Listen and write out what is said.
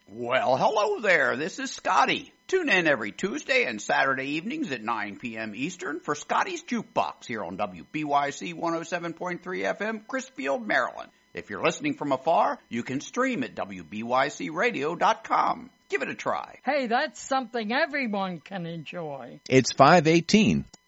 Well, hello there. This is Scotty. Tune in every Tuesday and Saturday evenings at 9 p.m. Eastern for Scotty's Jukebox here on WBYC 107.3 FM, Crisfield, Maryland. If you're listening from afar, you can stream at WBYCRadio.com. Give it a try. Hey, that's something everyone can enjoy. It's 518.